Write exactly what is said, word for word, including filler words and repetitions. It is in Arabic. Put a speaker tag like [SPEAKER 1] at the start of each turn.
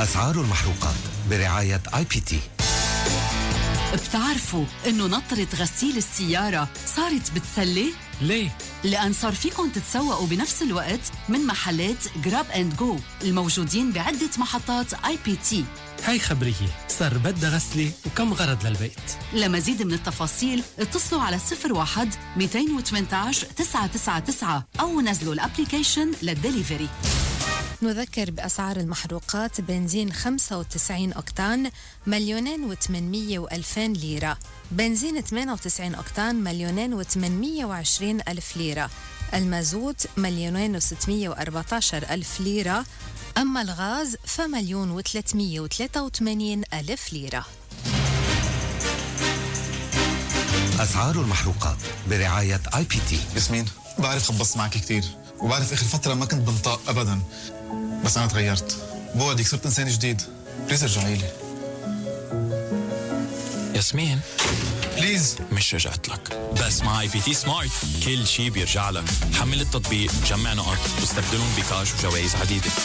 [SPEAKER 1] أسعار المحروقات برعاية آي بي تي.
[SPEAKER 2] بتعرفوا إنه نطرة غسيل السيارة صارت بتسلي؟
[SPEAKER 3] ليه؟
[SPEAKER 2] لأن صار فيكن تتسوقوا بنفس الوقت من محلات جراب اند جو الموجودين بعدة محطات آي بي تي.
[SPEAKER 3] هاي خبرية، صار بدها غسلة وكم غرض للبيت.
[SPEAKER 2] لمزيد من التفاصيل اتصلوا على صفر واحد مئتين وثمانية عشر تسعة تسعة تسعة أو نزلوا الابليكيشن للدليفري.
[SPEAKER 4] نذكر بأسعار المحروقات: بنزين خمسة وتسعين أوكتان مليونين وثمانمية وألفين ليرة، بنزين ثمانية وتسعين أوكتان مليونين وثمانمية وعشرين ألف ليرة، المازوت مليونين وستمية وأربعة عشر ألف ليرة، أما الغاز فمليون وثلاثمية وثلاثة وثمانين ألف ليرة.
[SPEAKER 1] أسعار المحروقات برعاية آي بي تي.
[SPEAKER 5] ياسمين، بعرف خبصت معك كتير وبعرف آخر فترة ما كنت بنطاق أبداً، بس أنا تغيرت. بوعدك صرت إنسان جديد. بليز ارجعي لي.
[SPEAKER 6] ياسمين
[SPEAKER 5] بليز.
[SPEAKER 6] مش رجعت لك، بس مع اي بي تي سمارت كل شي بيرجع لك. حمل التطبيق، جمع نقاط واستبدلهم بكاش وجوائز عديدة.